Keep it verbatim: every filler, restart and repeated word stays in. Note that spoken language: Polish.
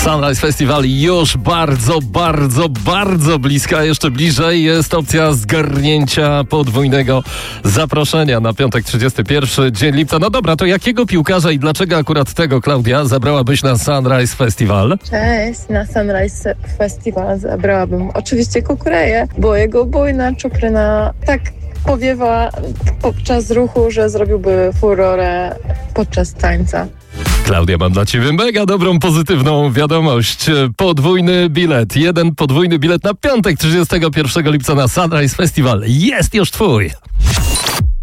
Sunrise Festival już bardzo, bardzo, bardzo bliska. Jeszcze bliżej jest opcja zgarnięcia podwójnego zaproszenia na piątek trzydziesty pierwszy dzień lipca. No dobra, to jakiego piłkarza i dlaczego akurat tego, Klaudia, zabrałabyś na Sunrise Festival? Cześć, na Sunrise Festival zabrałabym oczywiście Kukureję, bo jego bujna czupryna tak powiewa podczas ruchu, że zrobiłby furorę podczas tańca. Klaudia, mam dla ciebie mega dobrą, pozytywną wiadomość. Podwójny bilet, jeden podwójny bilet na piątek trzydziestego pierwszego lipca na Sunrise Festival jest już twój.